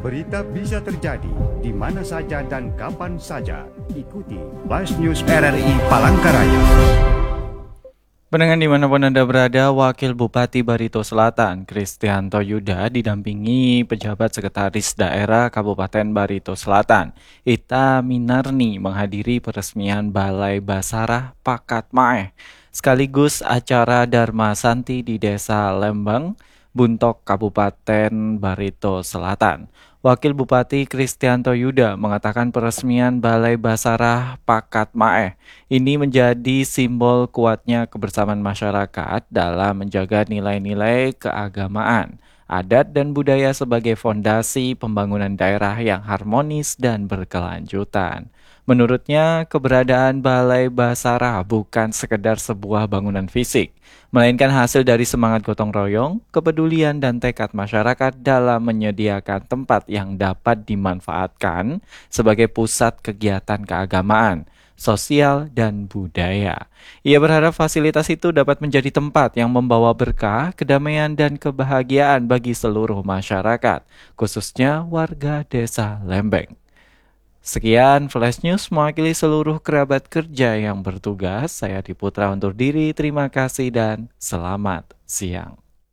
Berita bisa terjadi di mana saja dan kapan saja. Ikuti Flash News RRI Palangkaraya. Pendengar dimanapun Anda berada, Wakil Bupati Barito Selatan, Kristianto Yuda, didampingi pejabat sekretaris daerah Kabupaten Barito Selatan, Ita Minarni, menghadiri peresmian Balai Basarah Pakat Maeh, sekaligus acara Dharma Santi di Desa Lembang, Buntok, Kabupaten Barito Selatan. Wakil Bupati Kristianto Yuda mengatakan peresmian Balai Basarah Pakat Maeh ini menjadi simbol kuatnya kebersamaan masyarakat dalam menjaga nilai-nilai keagamaan, adat dan budaya sebagai fondasi pembangunan daerah yang harmonis dan berkelanjutan. Menurutnya, keberadaan Balai Basarah bukan sekedar sebuah bangunan fisik, melainkan hasil dari semangat gotong royong, kepedulian dan tekad masyarakat dalam menyediakan tempat yang dapat dimanfaatkan sebagai pusat kegiatan keagamaan, sosial, dan budaya. Ia berharap fasilitas itu dapat menjadi tempat yang membawa berkah, kedamaian, dan kebahagiaan bagi seluruh masyarakat, khususnya warga Desa Lembeng. Sekian Flash News mewakili seluruh kerabat kerja yang bertugas. Saya Diputra undur diri, terima kasih dan selamat siang.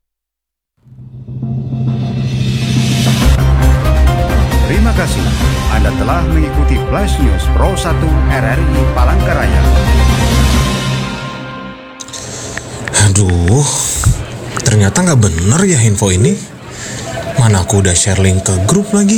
Terima kasih. Anda telah mengikuti Flash News Pro 1 RRI Palangkaraya. Aduh, ternyata nggak bener ya info ini. Mana aku udah share link ke grup lagi.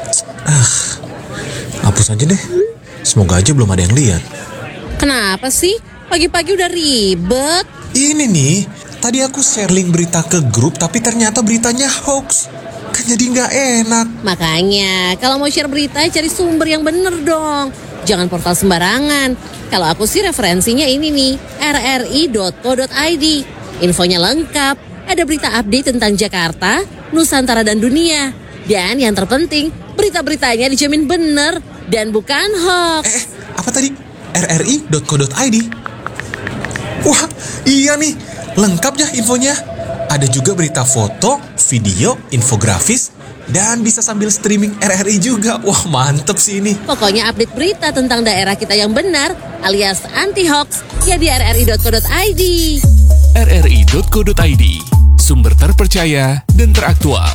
Hapus aja deh. Semoga aja belum ada yang lihat. Kenapa sih? Pagi-pagi udah ribet. Ini nih, tadi aku share link berita ke grup tapi ternyata beritanya hoax. Kan jadi nggak enak. Makanya, kalau mau share berita cari sumber yang bener dong. Jangan portal sembarangan. Kalau aku sih referensinya ini nih, rri.co.id. Infonya lengkap. Ada berita update tentang Jakarta, Nusantara dan dunia. Dan yang terpenting, berita-beritanya dijamin bener dan bukan hoax. Apa tadi? rri.co.id. Wah, iya nih. Lengkap ya infonya. Ada juga berita foto, video, infografis, dan bisa sambil streaming RRI juga. Wah, mantep sih ini. Pokoknya update berita tentang daerah kita yang benar alias anti-hoax ya di rri.co.id. rri.co.id, sumber terpercaya dan teraktual.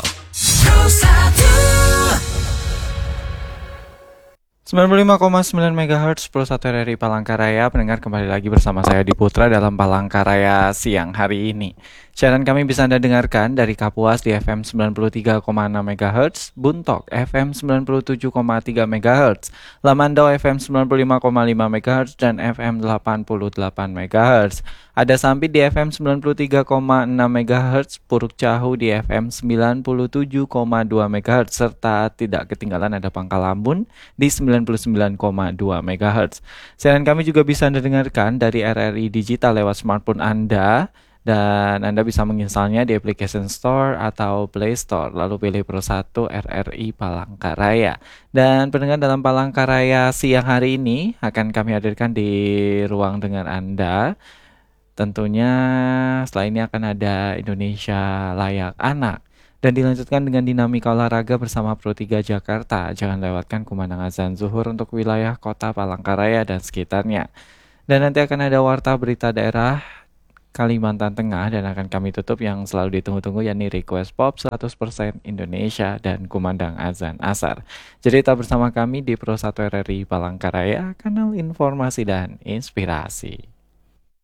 95,9 MHz Pro 1 RRI Palangkaraya. Pendengar, kembali lagi bersama saya Diputra dalam Palangkaraya siang hari ini. Siaran kami bisa Anda dengarkan dari Kapuas di FM 93,6 MHz, Buntok FM 97,3 MHz, Lamandau FM 95,5 MHz, dan FM 88 MHz. Ada Sampit di FM 93,6 MHz, Puruk Cahu di FM 97,2 MHz, serta tidak ketinggalan ada Pangkal Ambon di 99,2 MHz. Siaran kami juga bisa Anda dengarkan dari RRI Digital lewat smartphone Anda, dan Anda bisa menginstalnya di application store atau Play Store, lalu pilih Pro 1 RRI Palangkaraya. Dan pendengar, dalam Palangkaraya siang hari ini akan kami hadirkan di ruang dengar Anda. Tentunya setelah ini akan ada Indonesia Layak Anak, dan dilanjutkan dengan dinamika olahraga bersama Pro 3 Jakarta. Jangan lewatkan kumandang azan zuhur untuk wilayah kota Palangkaraya dan sekitarnya. Dan nanti akan ada warta berita daerah Kalimantan Tengah, dan akan kami tutup yang selalu ditunggu-tunggu, yakni Request Pop 100% Indonesia dan kumandang azan asar. Jadi tetap bersama kami di Pro 1 RRI Palangkaraya, kanal informasi dan inspirasi.